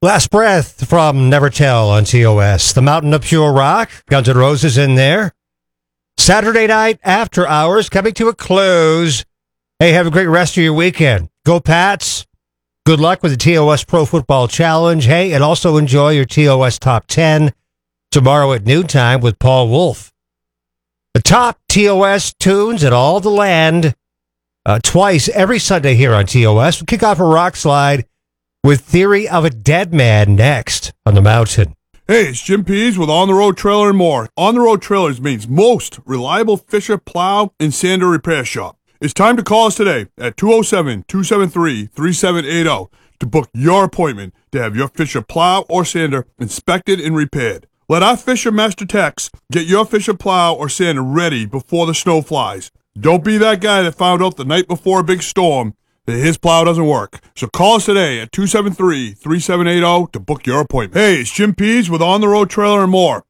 Last Breath from Never Tell on TOS. The Mountain of Pure Rock. Guns N' Roses in there. Saturday night after hours coming to a close. Hey, have a great rest of your weekend. Go Pats. Good luck with the TOS Pro Football Challenge. Hey, and also enjoy your TOS Top 10 tomorrow at noontime with Paul Wolf. The top TOS tunes in all the land twice every Sunday here on TOS. We'll kick off a rock slide with Theory of a Dead Man next on the Mountain. Hey, it's Jim Pease with On the Road Trailer and More. On the Road Trailers means most reliable Fisher plow and sander repair shop. It's time to call us today at 207-273-3780 to book your appointment to have your Fisher plow or sander inspected and repaired. Let our Fisher Master Techs get your Fisher plow or sander ready before the snow flies. Don't be that guy that found out the night before a big storm that his plow doesn't work. So call us today at 273-3780 to book your appointment. Hey, it's Jim Pease with On the Road Trailer and More.